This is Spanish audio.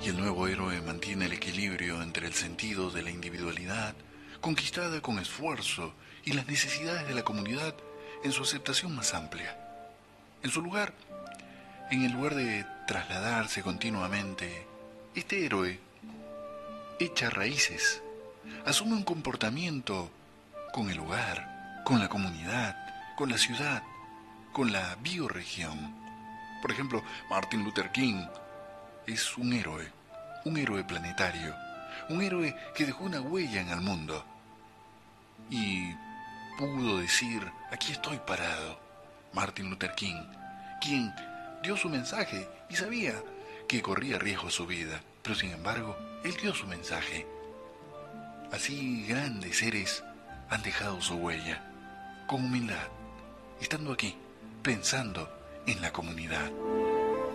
Y el nuevo héroe mantiene el equilibrio entre el sentido de la individualidad, conquistada con esfuerzo, y las necesidades de la comunidad en su aceptación más amplia. En su lugar, en el lugar de trasladarse continuamente, este héroe echa raíces, asume un comportamiento con el hogar, con la comunidad, con la ciudad, con la bioregión. Por ejemplo, Martin Luther King es un héroe planetario, un héroe que dejó una huella en el mundo y pudo decir, aquí estoy parado. Martin Luther King, quien dio su mensaje y sabía que corría riesgo su vida, pero sin embargo, él dio su mensaje. Así grandes seres han dejado su huella, con humildad, estando aquí, pensando en la comunidad.